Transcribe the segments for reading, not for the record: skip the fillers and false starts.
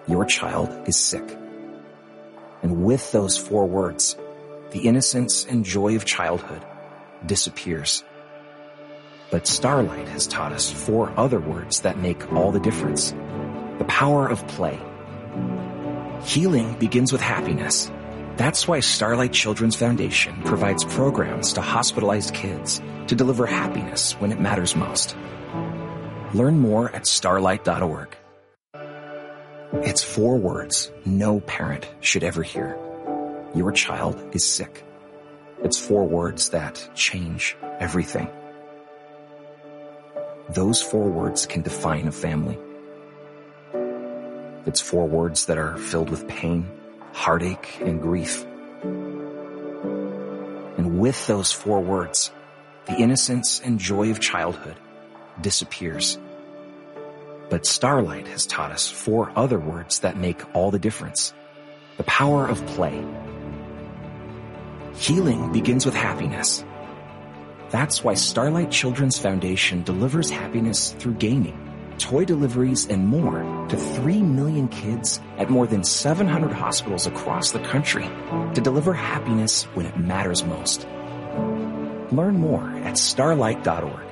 Your child is sick. And with those 4 words, the innocence and joy of childhood disappears. But Starlight has taught us 4 other words that make all the difference. The power of play. Healing begins with happiness. That's why Starlight Children's Foundation provides programs to hospitalized kids to deliver happiness when it matters most. Learn more at starlight.org. It's 4 words no parent should ever hear. Your child is sick. It's 4 words that change everything. Those 4 words can define a family. It's 4 words that are filled with pain, heartache, and grief. And with those 4 words, the innocence and joy of childhood disappears. But Starlight has taught us 4 other words that make all the difference. The power of play. Healing begins with happiness. That's why Starlight Children's Foundation delivers happiness through gaming, toy deliveries, and more to 3 million kids at more than 700 hospitals across the country to deliver happiness when it matters most. Learn more at starlight.org.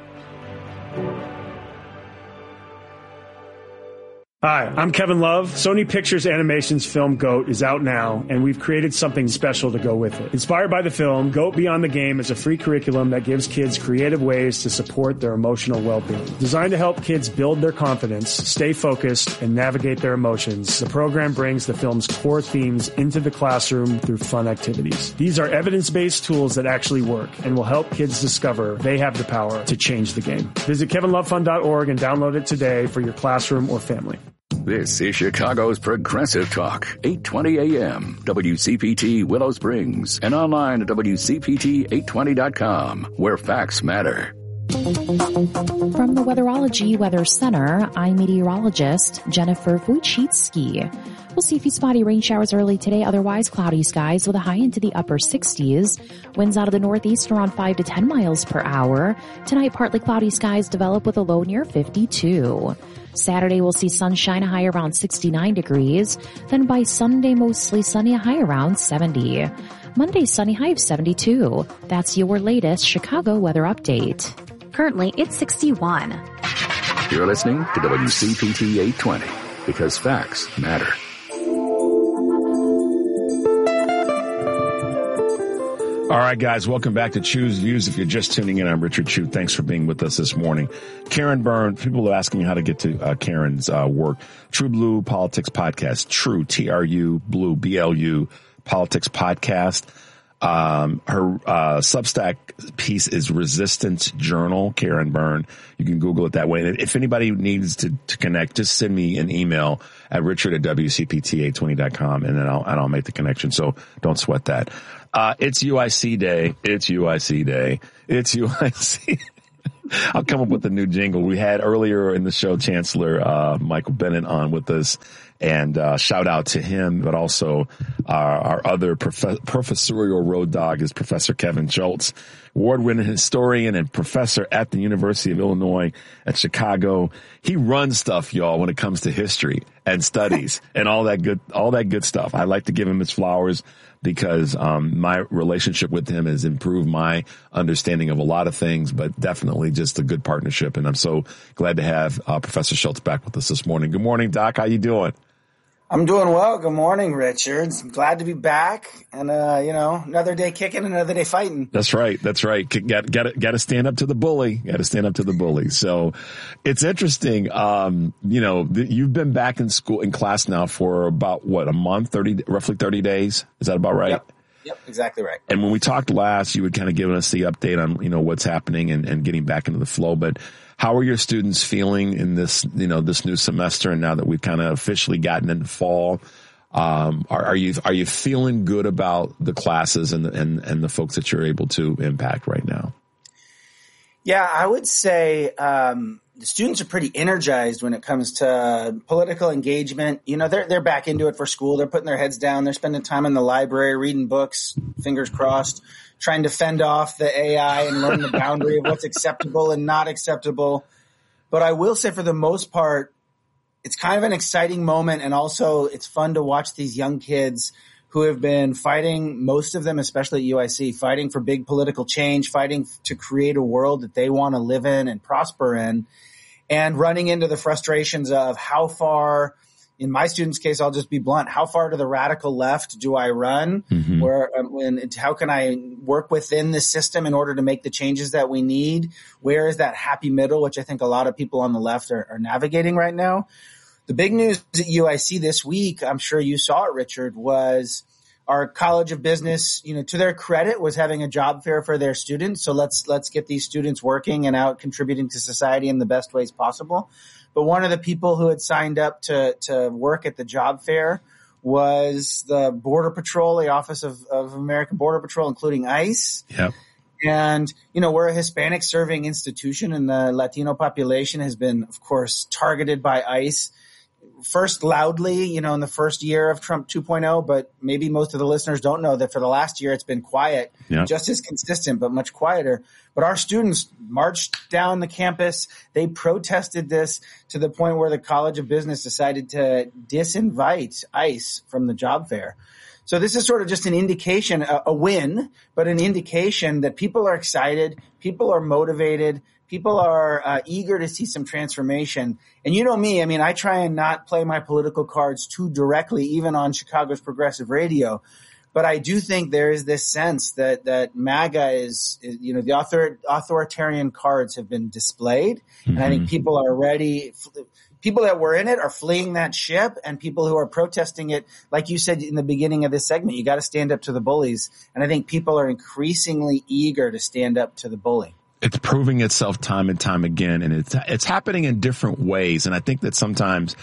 Hi, I'm Kevin Love. Sony Pictures Animation's film GOAT is out now, and we've created something special to go with it. Inspired by the film, GOAT Beyond the Game is a free curriculum that gives kids creative ways to support their emotional well-being. Designed to help kids build their confidence, stay focused, and navigate their emotions, the program brings the film's core themes into the classroom through fun activities. These are evidence-based tools that actually work and will help kids discover they have the power to change the game. Visit kevinlovefund.org and download it today for your classroom or family. This is Chicago's Progressive Talk, 820 AM, WCPT Willow Springs, and online at WCPT820.com, where facts matter. From the Weatherology Weather Center, I'm meteorologist Jennifer Wojcicki. We'll see a few spotty rain showers early today, otherwise cloudy skies with a high into the upper 60s. Winds out of the northeast around 5 to 10 miles per hour. Tonight, partly cloudy skies develop with a low near 52. Saturday, we'll see sunshine, a high around 69 degrees. Then by Sunday, mostly sunny, a high around 70. Monday, sunny, high of 72. That's your latest Chicago weather update. Currently, it's 61. You're listening to WCPT 820, because facts matter. All right, guys, welcome back to Choose Views. If you're just tuning in, I'm Richard Chu. Thanks for being with us this morning. Karen Byrne, people are asking how to get to Karen's work. True Blue Politics Podcast, True, T-R-U, Blue, B-L-U, Politics Podcast. Her Substack piece is Resistance Journal, Karen Byrne. You can Google it that way. And if anybody needs to connect, just send me an email at richard@wcpt820.com, and then I'll make the connection. So don't sweat that. It's UIC Day. It's UIC Day. It's UIC. I'll come up with a new jingle. We had earlier in the show Chancellor Michael Bennett on with us, and shout out to him, but also our other professorial road dog is Professor Kevin Schultz, award-winning historian and professor at the University of Illinois at Chicago. He runs stuff, y'all, when it comes to history and studies and all that good stuff. I like to give him his flowers, because my relationship with him has improved my understanding of a lot of things, but definitely just a good partnership. And I'm so glad to have Professor Schultz back with us this morning. Good morning, Doc. How you doing? I'm doing well. Good morning, Richard. I'm glad to be back, and another day kicking, another day fighting. That's right. Got to stand up to the bully. So it's interesting. You've been back in school, in class now for about a month, roughly 30 days. Is that about right? Yep, exactly right. And when we talked last, you had kind of given us the update on, what's happening and getting back into the flow. But how are your students feeling in this, this new semester? And now that we've kind of officially gotten into fall, are you feeling good about the classes and the folks that you're able to impact right now? Yeah, I would say, the students are pretty energized when it comes to political engagement. They're back into it for school. They're putting their heads down. They're spending time in the library, reading books, fingers crossed, trying to fend off the AI and learn the boundary of what's acceptable and not acceptable. But I will say, for the most part, it's kind of an exciting moment. And also it's fun to watch these young kids who have been fighting, most of them, especially at UIC, fighting for big political change, fighting to create a world that they want to live in and prosper in, and running into the frustrations of how far, in my students' case, I'll just be blunt, how far to the radical left do I run? How can I work within the system in order to make the changes that we need? Where is that happy middle, which I think a lot of people on the left are navigating right now? The big news at UIC this week, I'm sure you saw it, Richard, was our College of Business, to their credit, was having a job fair for their students. So let's get these students working and out contributing to society in the best ways possible. But one of the people who had signed up to work at the job fair was the Border Patrol, the Office of American Border Patrol, including ICE. Yep. And, we're a Hispanic serving institution, and the Latino population has been, of course, targeted by ICE. First loudly, in the first year of Trump 2.0, but maybe most of the listeners don't know that for the last year it's been quiet, just as consistent, but much quieter. But our students marched down the campus. They protested this to the point where the College of Business decided to disinvite ICE from the job fair. So this is sort of just an indication, a win, but an indication that people are excited, people are motivated, people are eager to see some transformation. And you know me, I try and not play my political cards too directly, even on Chicago's progressive radio. But I do think there is this sense that MAGA is the authoritarian cards have been displayed. And I think people are ready. People that were in it are fleeing that ship, and people who are protesting it, like you said in the beginning of this segment, you got to stand up to the bullies. And I think people are increasingly eager to stand up to the bully. It's proving itself time and time again, and it's happening in different ways. And I think that sometimes,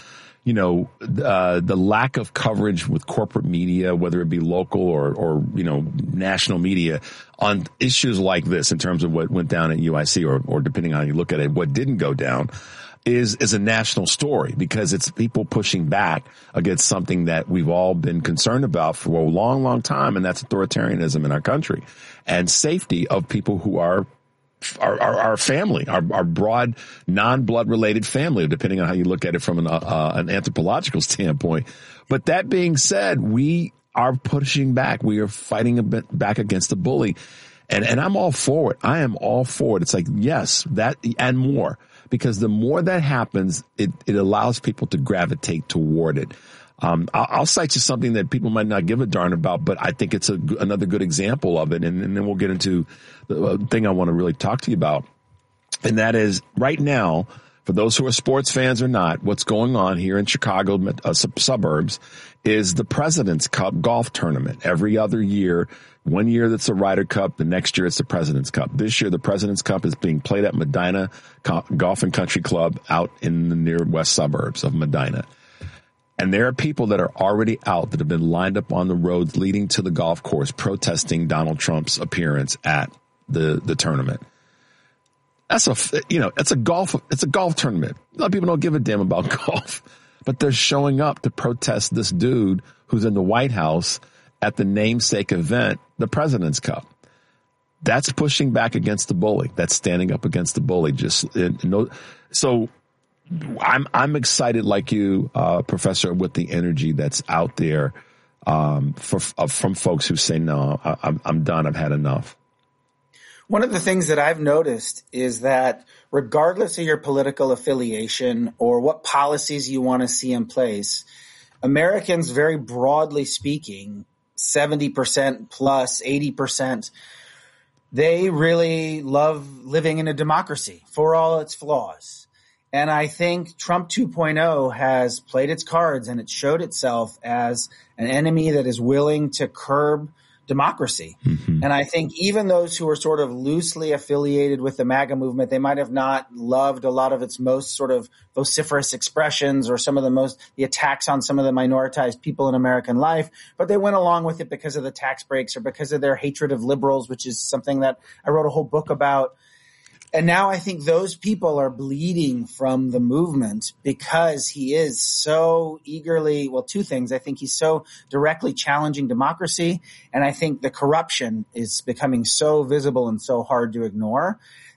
the lack of coverage with corporate media, whether it be local or national media, on issues like this, in terms of what went down at UIC, or depending on how you look at it, what didn't go down, is a national story, because it's people pushing back against something that we've all been concerned about for a long, long time, and that's authoritarianism in our country and safety of people who are our family, our broad, non-blood related family, depending on how you look at it from an anthropological standpoint. But that being said, we are pushing back. We are fighting a bit back against the bully. And I'm all for it. I am all for it. It's like, yes, that and more, because the more that happens, it allows people to gravitate toward it. I'll cite you something that people might not give a darn about, but I think it's another good example of it. And then we'll get into the thing I want to really talk to you about. And that is, right now, for those who are sports fans or not, what's going on here in Chicago suburbs is the President's Cup golf tournament. Every other year, one year that's the Ryder Cup, the next year it's the President's Cup. This year, the President's Cup is being played at Medina Golf and Country Club out in the near west suburbs of Medina. And there are people that are already out that have been lined up on the roads leading to the golf course protesting Donald Trump's appearance at the tournament. It's a golf tournament. A lot of people don't give a damn about golf, but they're showing up to protest this dude who's in the White House at the namesake event, the President's Cup. That's pushing back against the bully. That's standing up against the bully. So I'm excited, like you, Professor, with the energy that's out there from folks who say, no, I'm done. I've had enough. One of the things that I've noticed is that regardless of your political affiliation or what policies you want to see in place, Americans, very broadly speaking, 70% plus 80%, they really love living in a democracy for all its flaws. And I think Trump 2.0 has played its cards, and it showed itself as an enemy that is willing to curb democracy. Mm-hmm. And I think even those who are sort of loosely affiliated with the MAGA movement, they might have not loved a lot of its most sort of vociferous expressions or some of the attacks on some of the minoritized people in American life, but they went along with it because of the tax breaks or because of their hatred of liberals, which is something that I wrote a whole book about. And now I think those people are bleeding from the movement because he is so eagerly, well, two things. I think he's so directly challenging democracy, and I think the corruption is becoming so visible and so hard to ignore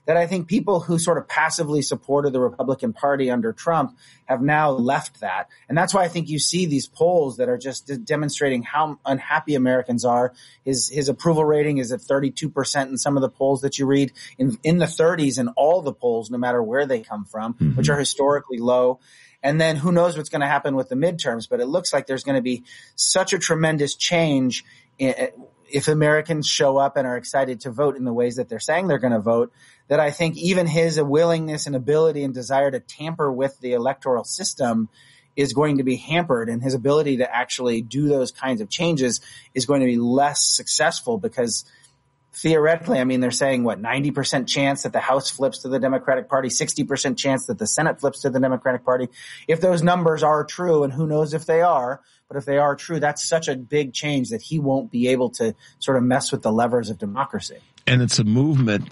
that I think people who sort of passively supported the Republican Party under Trump have now left that. And that's why I think you see these polls that are just demonstrating how unhappy Americans are. His approval rating is at 32% in some of the polls that you read, in the 30s in all the polls, no matter where they come from, which are historically low. And then who knows what's going to happen with the midterms, but it looks like there's going to be such a tremendous change if Americans show up and are excited to vote in the ways that they're saying they're going to vote, that I think even his willingness and ability and desire to tamper with the electoral system is going to be hampered, and his ability to actually do those kinds of changes is going to be less successful because theoretically, I mean, they're saying 90% chance that the House flips to the Democratic Party, 60% chance that the Senate flips to the Democratic Party. If those numbers are true, and who knows if they are, but if they are true, that's such a big change that he won't be able to sort of mess with the levers of democracy. And it's a movement.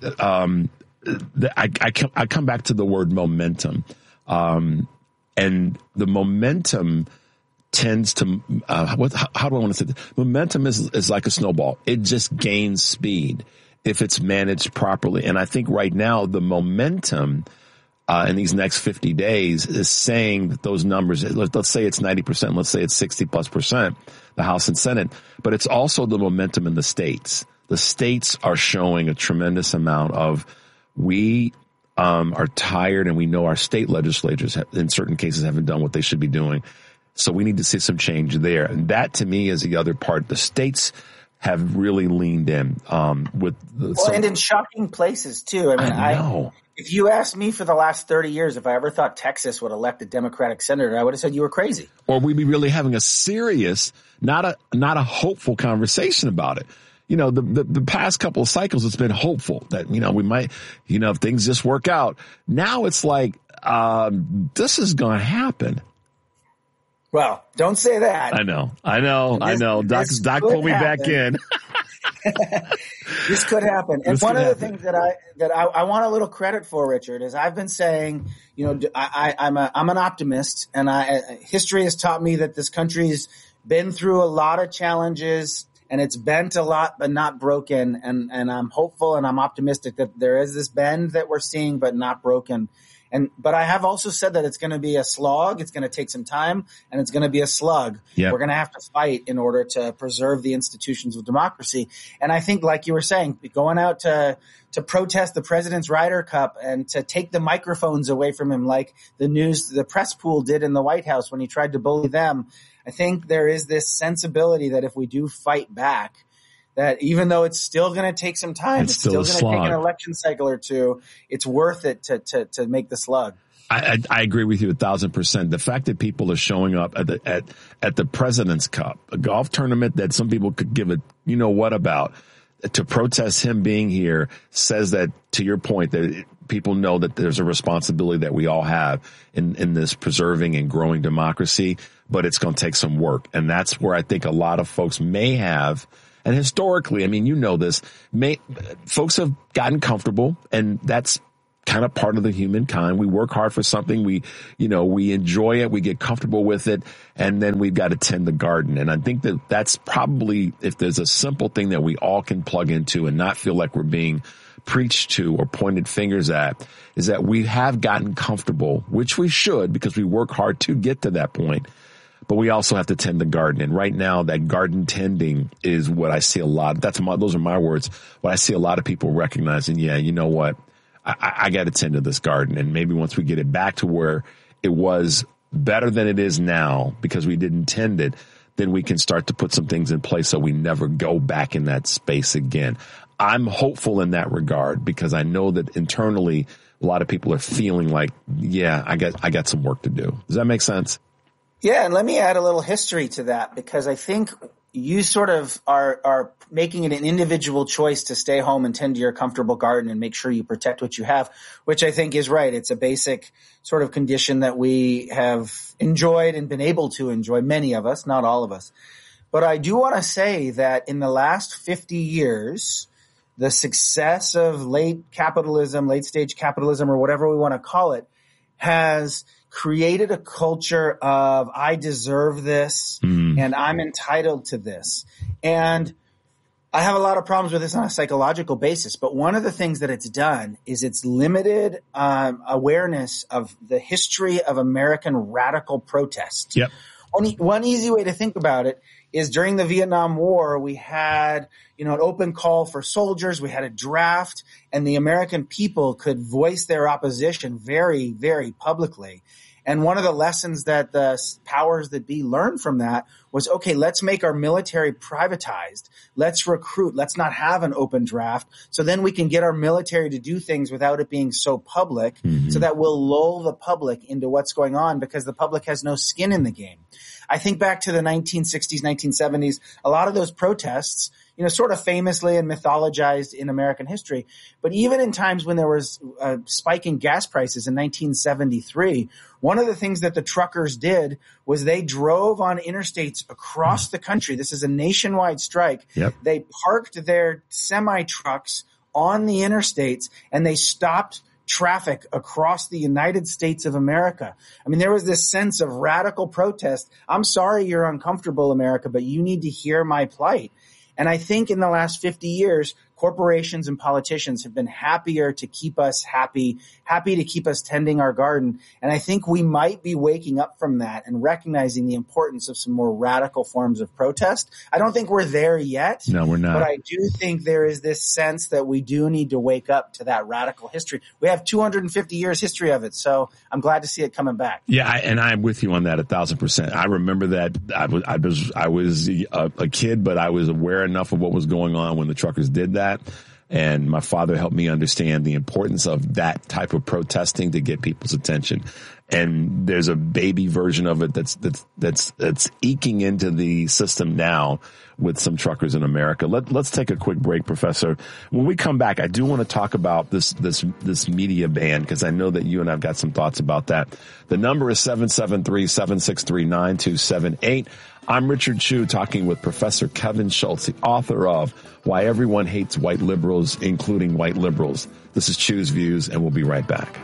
I come back to the word momentum, and the momentum tends to how do I want to say this? Momentum is like a snowball. It just gains speed if it's managed properly. And I think right now the momentum in these next 50 days is saying that those numbers, let's say it's 90%, let's say it's 60+%, the House and Senate, but it's also the momentum in the states. The states are showing a tremendous amount of we are tired, and we know our state legislatures in certain cases haven't done what they should be doing. So we need to see some change there. And that to me is the other part. The states have really leaned in with and in shocking places too. I mean, I know. If you asked me for the last 30 years if I ever thought Texas would elect a Democratic senator, I would have said you were crazy. Or we'd be really having a serious, not a hopeful conversation about it. You know, the past couple of cycles, it's been hopeful that, we might, if things just work out. Now it's like, this is going to happen. Well, don't say that. I know. Doc pulled me back in. This could happen. And one of the things that I want a little credit for, Richard, is I've been saying, I'm an optimist, and history has taught me that this country's been through a lot of challenges, and it's bent a lot but not broken. And I'm hopeful and I'm optimistic that there is this bend that we're seeing but not broken. But I have also said that it's going to be a slog. It's going to take some time, and it's going to be a slug. Yep. We're going to have to fight in order to preserve the institutions of democracy. And I think, like you were saying, going out to protest the President's Ryder Cup and to take the microphones away from him, like the press pool did in the White House when he tried to bully them. I think there is this sensibility that if we do fight back, that even though it's still going to take some time, it's still going to take an election cycle or two, it's worth it to make the slug. I agree with you 1,000%. The fact that people are showing up at the President's Cup, a golf tournament that some people could give a what about, to protest him being here, says that, to your point, that people know that there's a responsibility that we all have in this preserving and growing democracy, but it's going to take some work. And that's where I think a lot of folks may have. And historically, I mean, this, folks have gotten comfortable, and that's kind of part of the humankind. We work hard for something. We enjoy it. We get comfortable with it. And then we've got to tend the garden. And I think that that's probably, if there's a simple thing that we all can plug into and not feel like we're being preached to or pointed fingers at, is that we have gotten comfortable, which we should, because we work hard to get to that point. But we also have to tend the garden. And right now, that garden tending is what I see a lot. Those are my words. What I see a lot of people recognizing, you know what? I got to tend to this garden. And maybe once we get it back to where it was better than it is now, because we didn't tend it, then we can start to put some things in place so we never go back in that space again. I'm hopeful in that regard, because I know that internally a lot of people are feeling like, I got some work to do. Does that make sense? Yeah, and let me add a little history to that, because I think you sort of are making it an individual choice to stay home and tend to your comfortable garden and make sure you protect what you have, which I think is right. It's a basic sort of condition that we have enjoyed and been able to enjoy, many of us, not all of us. But I do want to say that in the last 50 years, the success of late stage capitalism, or whatever we want to call it, has created a culture of I deserve this and I'm entitled to this. And I have a lot of problems with this on a psychological basis, but one of the things that it's done is it's limited awareness of the history of American radical protest. Yep. One easy way to think about it is during the Vietnam War, we had, an open call for soldiers. We had a draft, and the American people could voice their opposition very, very publicly. And one of the lessons that the powers that be learned from that was, okay, let's make our military privatized. Let's recruit. Let's not have an open draft. So then we can get our military to do things without it being so public, so that we'll lull the public into what's going on because the public has no skin in the game. I think back to the 1960s, 1970s, a lot of those protests, sort of famously and mythologized in American history. But even in times when there was a spike in gas prices in 1973, one of the things that the truckers did was they drove on interstates across the country. This is a nationwide strike. Yep. They parked their semi-trucks on the interstates and they stopped traffic across the United States of America. I mean, there was this sense of radical protest. I'm sorry you're uncomfortable, America, but you need to hear my plight. And I think in the last 50 years, corporations and politicians have been happier to keep us happy to keep us tending our garden. And I think we might be waking up from that and recognizing the importance of some more radical forms of protest. I don't think we're there yet. No, we're not. But I do think there is this sense that we do need to wake up to that radical history. We have 250 years history of it. So I'm glad to see it coming back. Yeah. And I'm with you on that 1,000%. I remember that I was a kid, but I was aware enough of what was going on when the truckers did that. And my father helped me understand the importance of that type of protesting to get people's attention. And there's a baby version of it that's eking into the system now with some truckers in America. Let's take a quick break, Professor. When we come back, I do want to talk about this media ban, because I know that you and I've got some thoughts about that. The number is 773-763-9278. I'm Richard Chu, talking with Professor Kevin Schultz, the author of Why Everyone Hates White Liberals, Including White Liberals. This is Chu's Views, and we'll be right back.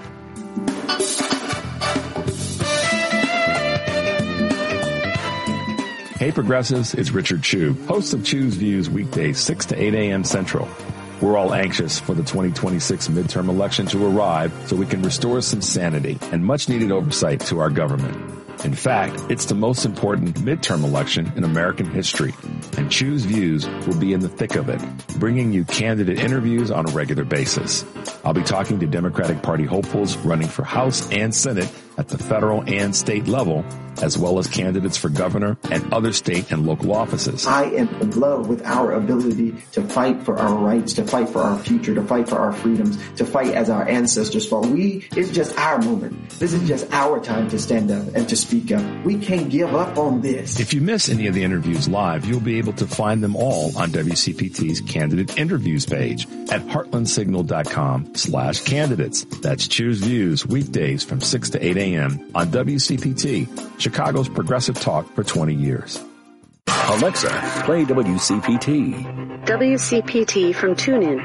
Hey progressives, it's Richard Chu, host of Chu's Views, weekdays 6 to 8 a.m. Central. We're all anxious for the 2026 midterm election to arrive so we can restore some sanity and much needed oversight to our government. In fact, it's the most important midterm election in American history, and Chu's Views will be in the thick of it, bringing you candidate interviews on a regular basis. I'll be talking to Democratic Party hopefuls running for House and Senate at the federal and state level, as well as candidates for governor and other state and local offices. I am in love with our ability to fight for our rights, to fight for our future, to fight for our freedoms, to fight as our ancestors fought. It's just our moment. This is just our time to stand up and to speak up. We can't give up on this. If you miss any of the interviews live, you'll be able to find them all on WCPT's candidate interviews page at heartlandsignal.com/candidates. That's Choose Views, weekdays from 6 to 8 a.m. on WCPT, Chicago's progressive talk for 20 years. Alexa, play WCPT. WCPT from TuneIn.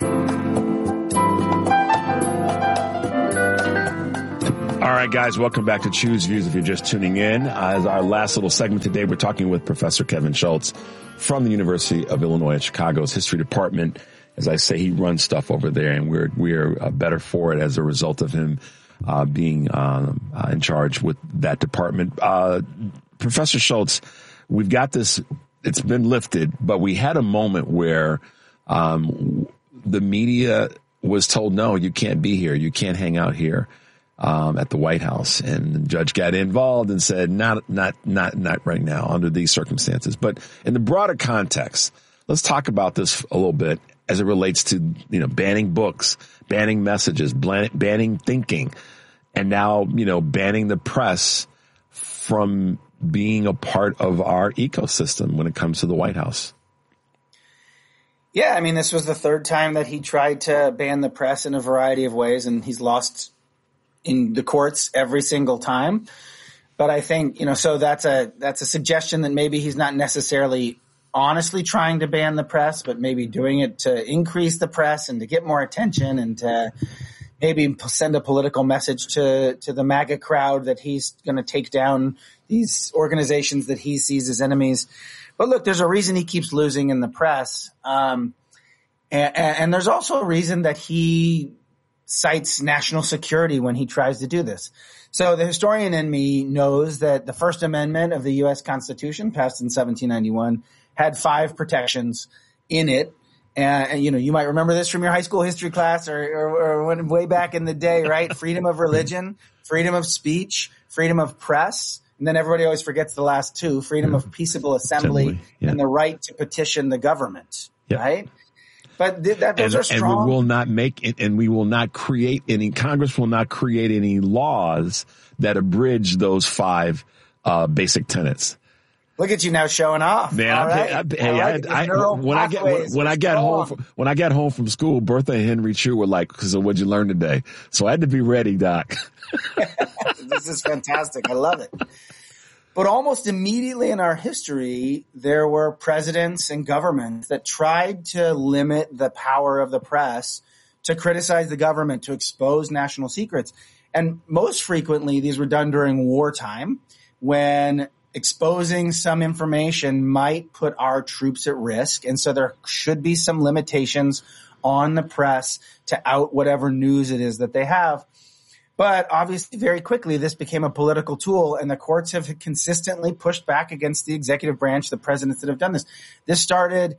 All right, guys, welcome back to Choose Views. If you're just tuning in, as our last little segment today, we're talking with Professor Kevin Schultz from the University of Illinois at Chicago's History Department. As I say, he runs stuff over there, and we're better for it as a result of him being in charge with that department. Professor Schultz, we've got this, it's been lifted, but we had a moment where the media was told, no, you can't be here. You can't hang out here at the White House. And the judge got involved and said, not right now under these circumstances. But in the broader context, let's talk about this a little bit as it relates to, banning books, banning messages, banning thinking, and now, banning the press from being a part of our ecosystem when it comes to the White House. Yeah, I mean, this was the third time that he tried to ban the press in a variety of ways, and he's lost in the courts every single time. But I think, so that's a suggestion that maybe he's not necessarily honestly trying to ban the press, but maybe doing it to increase the press and to get more attention and to maybe send a political message to the MAGA crowd that he's going to take down these organizations that he sees as enemies. But look, there's a reason he keeps losing in the press. And there's also a reason that he cites national security when he tries to do this. So the historian in me knows that the First Amendment of the U.S. Constitution, passed in 1791, had 5 protections in it. And you might remember this from your high school history class or way back in the day, right? Freedom of religion, freedom of speech, freedom of press. And then everybody always forgets the last 2, freedom of peaceable assembly. And the right to petition the government, right? But those are strong. And we will not we will not create any, Congress will not create any laws that abridge those 5 basic tenets. Look at you now showing off. Man, when I got home from school, Bertha and Henry Chu were like, "So what'd you learn today?" So I had to be ready, Doc. This is fantastic. I love it. But almost immediately in our history, there were presidents and governments that tried to limit the power of the press, to criticize the government, to expose national secrets. And most frequently, these were done during wartime, when exposing some information might put our troops at risk. And so there should be some limitations on the press to out whatever news it is that they have. But obviously, very quickly, this became a political tool, and the courts have consistently pushed back against the executive branch, the presidents that have done this. This started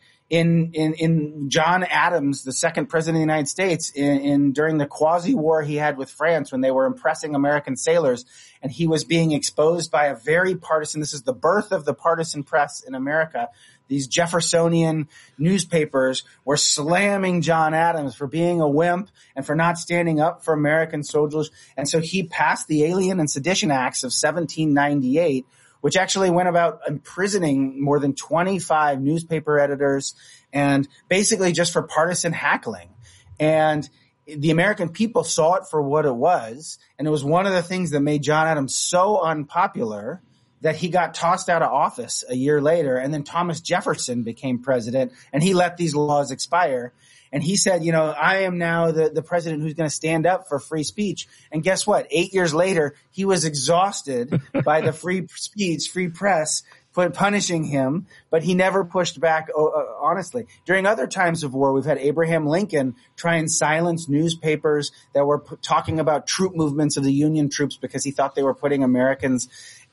in John Adams, the second president of the United States, during the quasi-war he had with France when they were impressing American sailors, and he was being exposed by a very partisan. This is the birth of the partisan press in America. These Jeffersonian newspapers were slamming John Adams for being a wimp and for not standing up for American soldiers. And so he passed the Alien and Sedition Acts of 1798, which actually went about imprisoning more than 25 newspaper editors, and basically just for partisan hackling. And the American people saw it for what it was. And it was one of the things that made John Adams so unpopular that he got tossed out of office a year later. And then Thomas Jefferson became president, and he let these laws expire. And he said, I am now the president who's going to stand up for free speech. And guess what? 8 years later, he was exhausted by the free speech, free press, punishing him, but he never pushed back, honestly. During other times of war, we've had Abraham Lincoln try and silence newspapers that were talking about troop movements of the Union troops because he thought they were putting Americans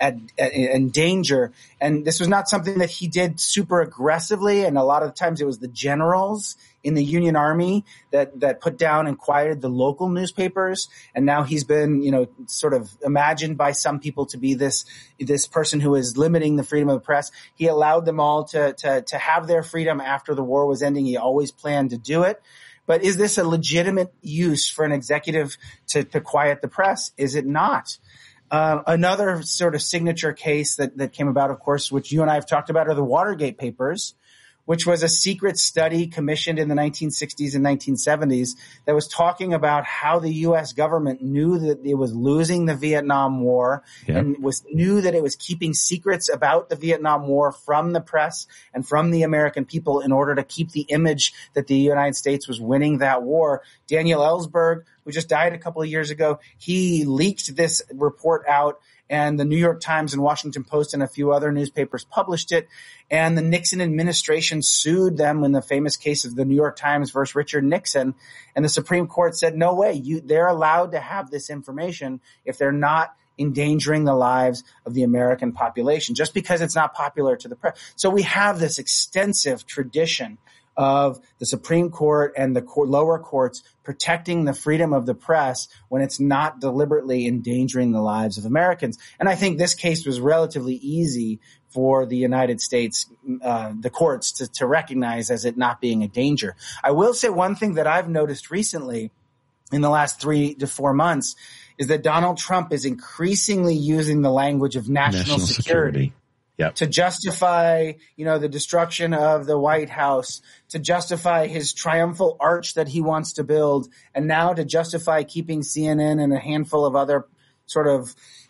in danger. And this was not something that he did super aggressively, and a lot of times it was the generals in the Union Army that put down and quieted the local newspapers. And now he's been, sort of imagined by some people to be this person who is limiting the freedom of the press. He allowed them all to have their freedom after the war was ending. He always planned to do it. But is this a legitimate use for an executive to quiet the press? Is it not? Another sort of signature case that came about, of course, which you and I have talked about, are the Watergate papers, which was a secret study commissioned in the 1960s and 1970s that was talking about how the U.S. government knew that it was losing the Vietnam War and knew that it was keeping secrets about the Vietnam War from the press and from the American people in order to keep the image that the United States was winning that war. Daniel Ellsberg, who just died a couple of years ago, he leaked this report out, and the New York Times and Washington Post and a few other newspapers published it. And the Nixon administration sued them in the famous case of the New York Times versus Richard Nixon. And the Supreme Court said, no way, they're allowed to have this information if they're not endangering the lives of the American population, just because it's not popular to the press. So we have this extensive tradition of the Supreme Court and the lower courts protecting the freedom of the press when it's not deliberately endangering the lives of Americans. And I think this case was relatively easy for the United States, the courts to recognize as it not being a danger. I will say one thing that I've noticed recently in the last 3 to 4 months is that Donald Trump is increasingly using the language of national security. Yep. To justify, the destruction of the White House, to justify his triumphal arch that he wants to build, and now to justify keeping CNN and a handful of other sort of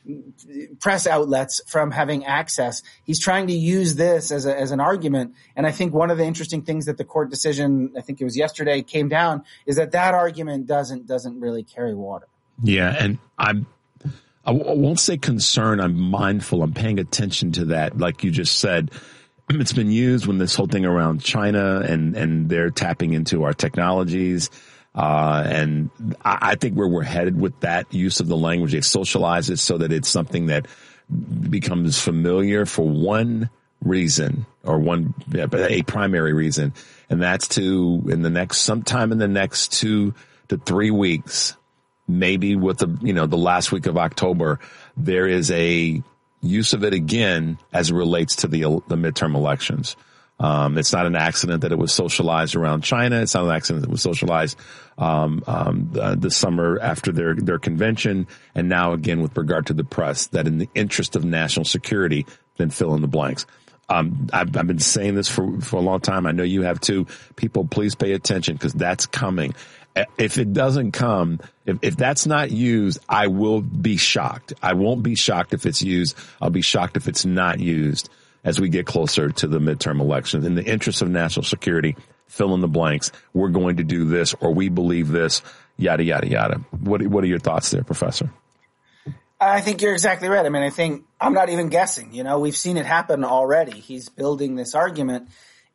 press outlets from having access. He's trying to use this as an argument. And I think one of the interesting things that the court decision, I think it was yesterday, came down is that argument doesn't really carry water. Yeah. And I won't say concern. I'm mindful. I'm paying attention to that. Like you just said, it's been used when this whole thing around China and they're tapping into our technologies. And I think where we're headed with that use of the language, they've socialized it so that it's something that becomes familiar for one reason or a primary reason. And that's sometime in the next 2 to 3 weeks, maybe with the last week of October, there is a use of it again as it relates to the midterm elections. It's not an accident that it was socialized around China. It's not an accident that it was socialized the summer after their convention, and now again with regard to the press, that in the interest of national security, then fill in the blanks. I've been saying this for a long time. I know you have too. People, please pay attention because that's coming. If it doesn't come, if that's not used, I will be shocked. I won't be shocked if it's used. I'll be shocked if it's not used as we get closer to the midterm elections. In the interest of national security, fill in the blanks. We're going to do this, or we believe this, yada, yada, yada. What are your thoughts there, Professor? I think you're exactly right. I mean, I think I'm not even guessing. We've seen it happen already. He's building this argument,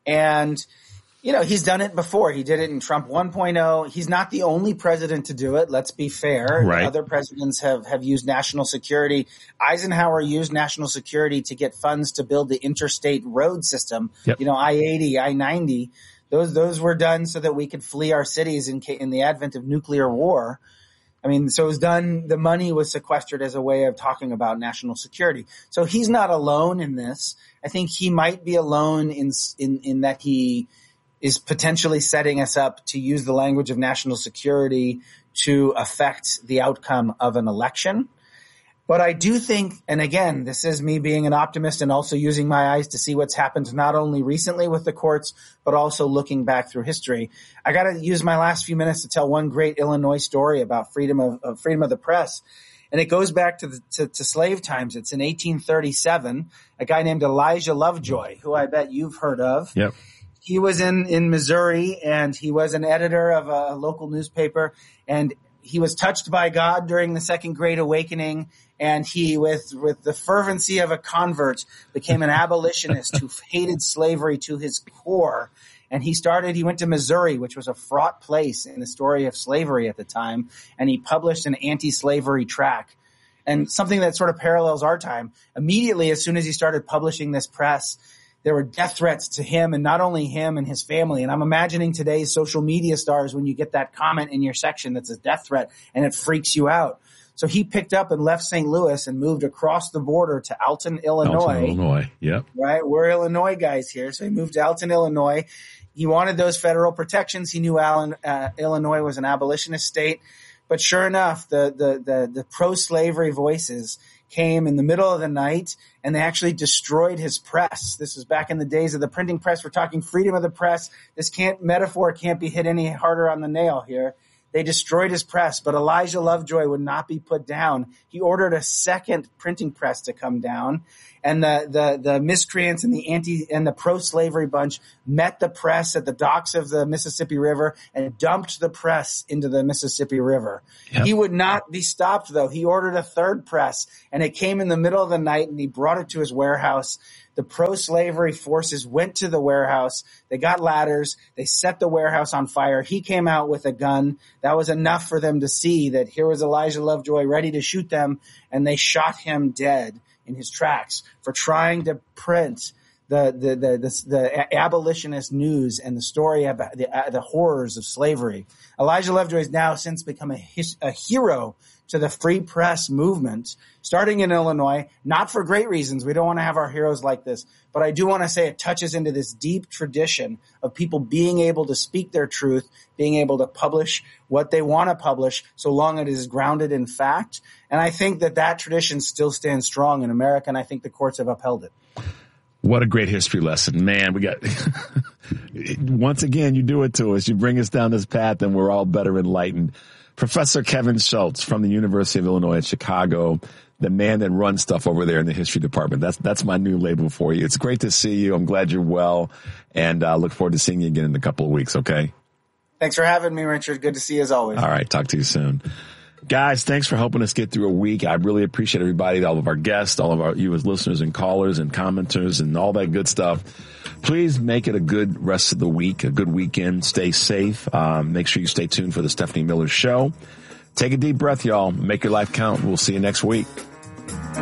and he's done it before. He did it in Trump 1.0. He's not the only president to do it. Let's be fair. Right. Other presidents have used national security. Eisenhower used national security to get funds to build the interstate road system. Yep. I-80, I-90. Those were done so that we could flee our cities in the advent of nuclear war. I mean, so it was done. The money was sequestered as a way of talking about national security. So he's not alone in this. I think he might be alone in that he is potentially setting us up to use the language of national security to affect the outcome of an election. But I do think, and again, this is me being an optimist and also using my eyes to see what's happened not only recently with the courts, but also looking back through history. I got to use my last few minutes to tell one great Illinois story about freedom of the press. And it goes back to slave times. It's in 1837. A guy named Elijah Lovejoy, who I bet you've heard of. Yep. He was in Missouri, and he was an editor of a local newspaper, and he was touched by God during the Second Great Awakening, and he, with the fervency of a convert, became an abolitionist who hated slavery to his core. And he went to Missouri, which was a fraught place in the story of slavery at the time, and he published an anti-slavery tract. And something that sort of parallels our time. Immediately, as soon as he started publishing this press, there were death threats to him, and not only him and his family. And I'm imagining today's social media stars when you get that comment in your section that's a death threat and it freaks you out. So he picked up and left St. Louis and moved across the border to Alton, Illinois. Yep. Right? We're Illinois guys here. So he moved to Alton, Illinois. He wanted those federal protections. He knew Illinois was an abolitionist state. But sure enough, the pro-slavery voices came in the middle of the night, and they actually destroyed his press. This was back in the days of the printing press. We're talking freedom of the press. This metaphor can't be hit any harder on the nail here. They destroyed his press, but Elijah Lovejoy would not be put down. He ordered a second printing press to come down, and the miscreants and the pro-slavery bunch met the press at the docks of the Mississippi River and dumped the press into the Mississippi River. Yep. He would not be stopped, though. He ordered a third press, and it came in the middle of the night, and he brought it to his warehouse. The pro-slavery forces went to the warehouse. They got ladders. They set the warehouse on fire. He came out with a gun. That was enough for them to see that here was Elijah Lovejoy ready to shoot them, and they shot him dead in his tracks for trying to print the abolitionist news and the story about the horrors of slavery. Elijah Lovejoy has now since become a hero to the free press movement, starting in Illinois, not for great reasons. We don't want to have our heroes like this, but I do want to say it touches into this deep tradition of people being able to speak their truth, being able to publish what they want to publish, so long as it is grounded in fact. And I think that tradition still stands strong in America, and I think the courts have upheld it. What a great history lesson, man. We got, once again, you do it to us. You bring us down this path, and we're all better enlightened. Professor Kevin Schultz from the University of Illinois at Chicago, the man that runs stuff over there in the history department. That's my new label for you. It's great to see you. I'm glad you're well, and look forward to seeing you again in a couple of weeks, okay? Thanks for having me, Richard. Good to see you as always. All right. Talk to you soon. Guys, thanks for helping us get through a week. I really appreciate everybody, all of our guests, all of you as listeners and callers and commenters and all that good stuff. Please make it a good rest of the week, a good weekend. Stay safe. Make sure you stay tuned for the Stephanie Miller Show. Take a deep breath, y'all. Make your life count. We'll see you next week.